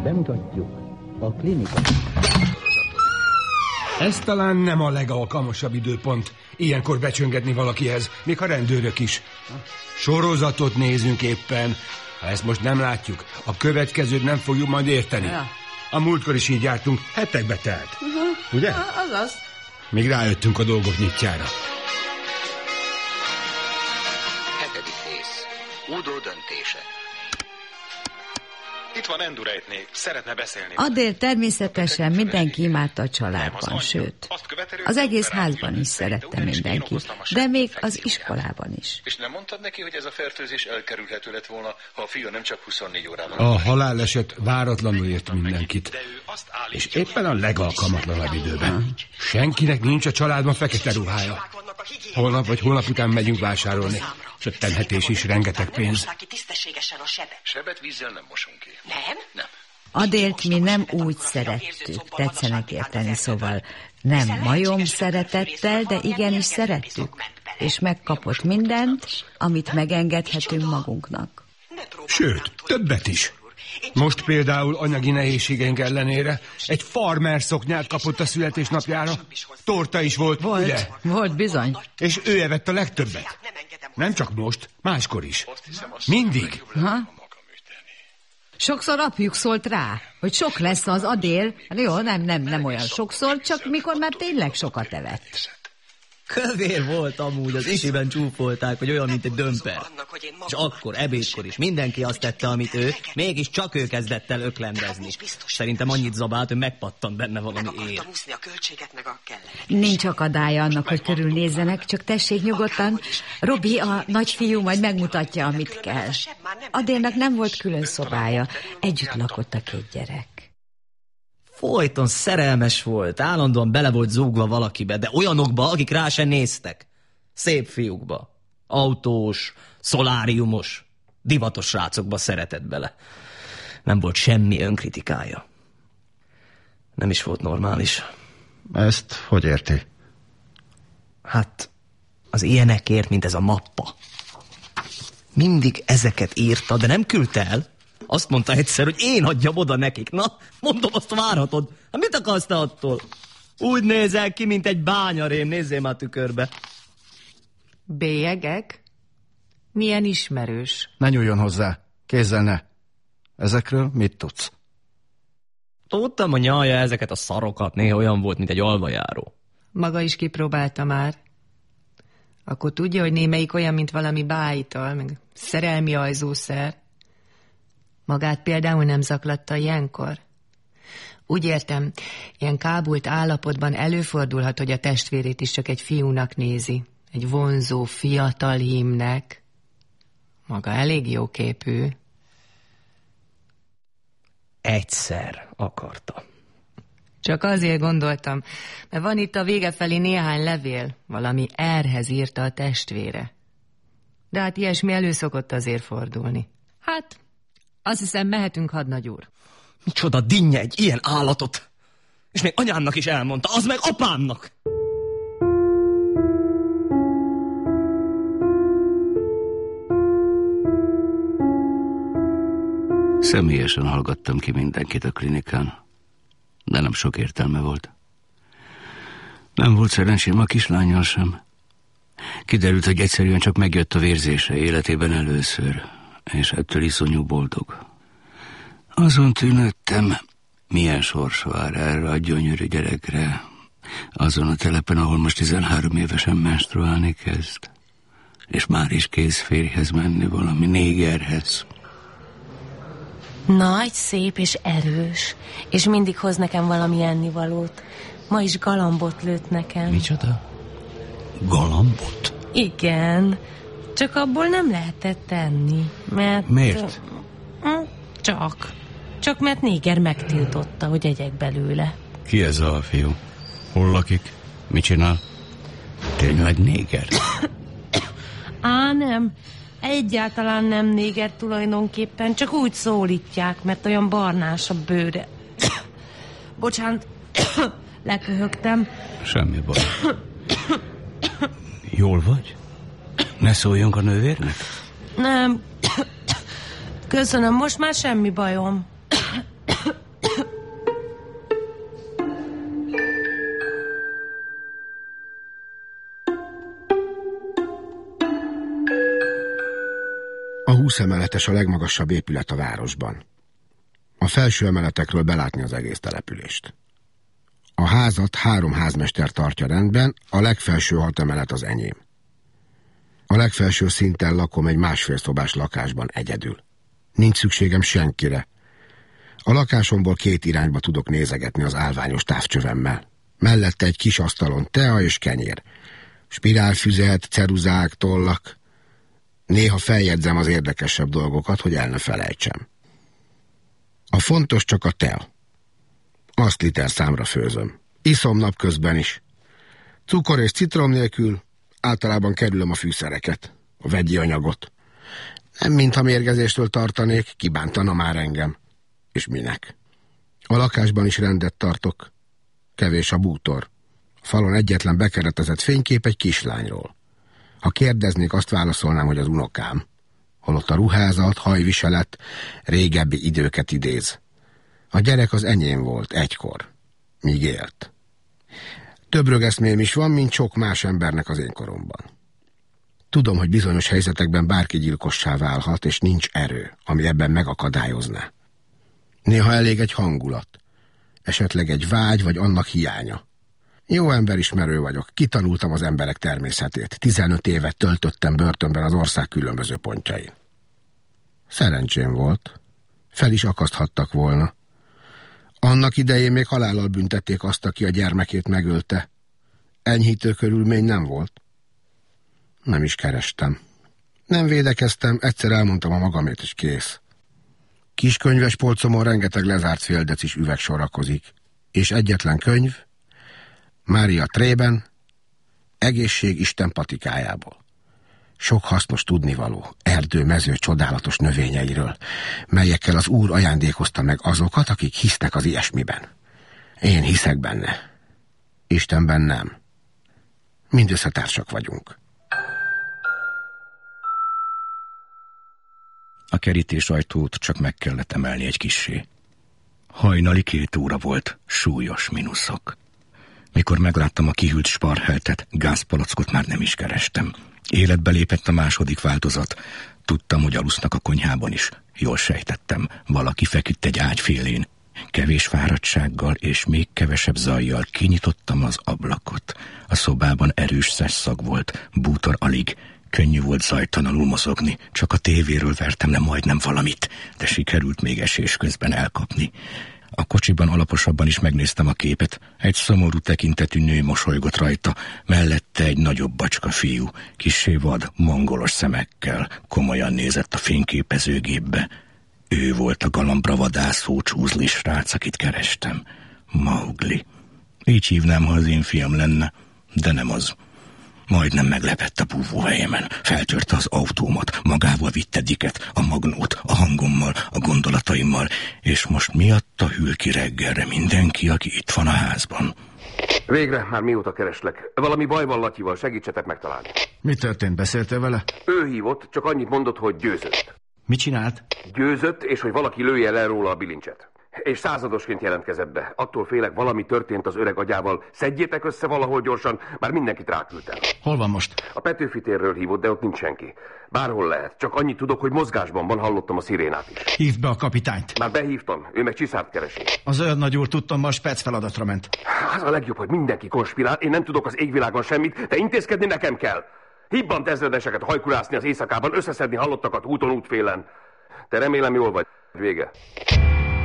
bemutatjuk a klinika. Ez talán nem a legalkalmasabb időpont ilyenkor becsöngetni valakihez, még a rendőrök is. Sorozatot nézünk éppen. Ha ezt most nem látjuk, a következőt nem fogjuk majd érteni. Ja. A múltkor is így jártunk, hetekbe telt. Ugye? Azaz. Még rájöttünk a dolgok nyitjára. 7. rész. Udo döntése. Itt van Endurejtné, szeretne beszélni. Adél természetesen mindenki imádta a családban, sőt, az egész házban is szerette mindenki, de még az iskolában is. És nem mondtad neki, hogy ez a fertőzés elkerülhető lett volna, ha a fia nem csak 24 órában... A haláleset váratlanul ért mindenkit, és éppen a legalkalmatlanabb időben. Senkinek nincs a családban fekete ruhája. Holnap vagy holnap után megyünk vásárolni. Söptenhetés is rengeteg pénz. Sebet vízzel nem mosunk ki. Nem? Adélt mi nem úgy szerettük, tetszenek érteni, szóval nem majom szeretettel, de igenis szerettük, és megkapott mindent, amit megengedhetünk magunknak. Sőt, többet is. Most például anyagi nehézségeink ellenére egy farmer szoknyát kapott a születésnapjára. Torta is volt, ugye? Volt bizony. És ő evett a legtöbbet. Nem csak most, máskor is. Mindig. Ha? Sokszor apjuk szólt rá, hogy sok lesz az Adél. Jó, nem olyan sokszor, csak mikor már tényleg sokat evett. Kövér volt amúgy, az isiben csúfolták, hogy olyan, mint egy dömper. És akkor, ebédkor is mindenki azt tette, amit ő, mégis csak ő kezdett el öklendezni. Szerintem annyit zabált, hogy megpattant benne valami ér. Nincs akadálya annak, hogy körülnézzenek, csak tessék nyugodtan. Robi, a nagyfiú majd megmutatja, amit kell. Adélnak nem volt külön szobája, együtt lakott a két gyerek. Folyton szerelmes volt, állandóan bele volt zúgva valakibe, de olyanokba, akik rá se néztek. Szép fiúkba, autós, szoláriumos, divatos srácokba szeretett bele. Nem volt semmi önkritikája. Nem is volt normális. Ezt hogy érti? Hát, az ilyenekért, mint ez a mappa. Mindig ezeket írta, de nem küldte el. Azt mondta egyszer, hogy én adjam oda nekik. Na, mondom, azt várhatod. Hát mit akarsz te attól? Úgy nézel ki, mint egy bányarém, nézzél már tükörbe. Bélyegek? Milyen ismerős. Ne nyúljon hozzá, kézzel ne. Ezekről mit tudsz? Tudtam, hogy nyalja ezeket a szarokat, néha olyan volt, mint egy alvajáró. Maga is kipróbálta már. Akkor tudja, hogy némelyik olyan, mint valami bájital, meg szerelmi ajzószer. Magát például nem zaklatta ilyenkor? Úgy értem, ilyen kábult állapotban előfordulhat, hogy a testvérét is csak egy fiúnak nézi. Egy vonzó, fiatal hímnek. Maga elég jóképű. Egyszer akarta. Csak azért gondoltam, mert van itt a vége felé néhány levél, valami R-hez írta a testvére. De hát ilyesmi elő szokott azért fordulni. Hát, azt hiszem, mehetünk, hadnagy úr. Micsoda dinnye egy ilyen állatot! És még anyámnak is elmondta, az meg apámnak! Személyesen hallgattam ki mindenkit a klinikán, de nem sok értelme volt. Nem volt szerencsém a kislánnyal sem. Kiderült, hogy egyszerűen csak megjött a vérzése életében először, és ettől iszonyú boldog. Azon tűnődtem, milyen sors vár erre a gyönyörű gyerekre, azon a telepen, ahol most 13 évesen menstruálni kezd, és már is kész férjhez menni, valami négerhez. Nagy, szép és erős, és mindig hoz nekem valami ennivalót. Ma is galambot lőtt nekem. Micsoda? Galambot? Igen, csak abból nem lehetett enni, mert... Miért? Csak mert néger megtiltotta, hogy egyek belőle. Ki ez a fiú? Hol lakik? Mit csinál? Tényleg néger? Nem. Egyáltalán nem néger tulajdonképpen, csak úgy szólítják, mert olyan barnás a bőre. Bocsánat, leköhögtem. Semmi baj. Jól vagy? Ne szóljunk a nővérnek? Nem. Köszönöm, most már semmi bajom. A 20 emeletes a legmagasabb épület a városban. A felső emeletekről belátni az egész települést. A házat 3 házmester tartja rendben, a legfelső 6 emelet az enyém. A legfelső szinten lakom egy 1,5 szobás lakásban egyedül. Nincs szükségem senkire. A lakásomból 2 irányba tudok nézegetni az állványos távcsövemmel. Mellette egy kis asztalon tea és kenyér. Spirálfüzet, ceruzák, tollak. Néha feljegyzem az érdekesebb dolgokat, hogy el ne felejtsem. A fontos csak a tea. Azt liter számra főzöm. Iszom napközben is. Cukor és citrom nélkül, általában kerülöm a fűszereket, a vegyi anyagot. Nem mintha mérgezéstől tartanék, kibántana már engem. És minek? A lakásban is rendet tartok. Kevés a bútor. A falon egyetlen bekeretezett fénykép egy kislányról. Ha kérdeznék, azt válaszolnám, hogy az unokám. Holott a ruházat, hajviselet régebbi időket idéz. A gyerek az enyém volt egykor, míg élt. Több rögeszmém is van, mint sok más embernek az én koromban. Tudom, hogy bizonyos helyzetekben bárki gyilkossá válhat, és nincs erő, ami ebben megakadályozná. Néha elég egy hangulat, esetleg egy vágy, vagy annak hiánya. Jó emberismerő vagyok, kitanultam az emberek természetét. 15 évet töltöttem börtönben az ország különböző pontjain. Szerencsém volt, fel is akaszthattak volna. Annak idején még halállal büntették azt, aki a gyermekét megölte. Enyhítő körülmény nem volt. Nem is kerestem. Nem védekeztem, egyszer elmondtam a magamét, és kész. Kiskönyves polcomon rengeteg lezárt féldecis üveg sorakozik, és egyetlen könyv, Mária Trében, Egészség Isten patikájából. Sok hasznos tudnivaló, erdő, mező csodálatos növényeiről, melyekkel az Úr ajándékozta meg azokat, akik hisznek az ilyesmiben. Én hiszek benne. Istenben nem. Mindössze társak vagyunk. A kerítésajtót csak meg kellett emelni egy kissé. Hajnali 2 óra volt, súlyos mínuszok. Mikor megláttam a kihűlt sparheltet, gázpalackot már nem is kerestem. Életbe lépett a második változat. Tudtam, hogy alusznak a konyhában is. Jól sejtettem, valaki feküdt egy ágy félén. Kevés fáradtsággal és még kevesebb zajjal kinyitottam az ablakot. A szobában erős szesszag volt, bútor alig. Könnyű volt zajtalanul mozogni, csak a tévéről vertem le majdnem valamit, de sikerült még esés közben elkapni. A kocsiban alaposabban is megnéztem a képet. Egy szomorú tekintetű nő mosolygott rajta, mellette egy nagyobb bacska fiú, kissé vad, mongolos szemekkel, komolyan nézett a fényképezőgépbe. Ő volt a galambra vadászó csúzlis srác, akit kerestem. Mowgli. Így hívnám, ha az én fiam lenne, de nem az. Majdnem meglepett a búvóhelyemen. Feltörte az autómat, magával vitte Dicket, a magnót, a hangommal, a gondolataimmal, és most miatta hűl ki reggelre mindenki, aki itt van a házban. Végre, már mióta kereslek. Valami baj van Latyival, segítsetek megtalálni. Mi történt? Beszéltél vele? Ő hívott, csak annyit mondott, hogy győzött. Mit csinált? Győzött, és hogy valaki lője le róla a bilincset. És századosként jelentkezett be. Attól félek, valami történt az öreg agyával. Szedjétek össze valahol gyorsan, már mindenkit ráküldtem. Hol van most? A Petőfi térről hívott, de ott nincs senki. Bárhol lehet, csak annyit tudok, hogy mozgásban van, hallottam a szirénát is. Hívd be a kapitányt. Már behívtam, ő meg Csiszárt keresi. Az őrnagy úr tudtam, ma a spec feladatra ment. Az a legjobb, hogy mindenki konspirál, én nem tudok az égvilágon semmit, de intézkedni nekem kell. Hibbant ezredeseket hajkurászni az éjszakában, összeszedni hallottakat úton útfélen. Te remélem jól vagy. Vége.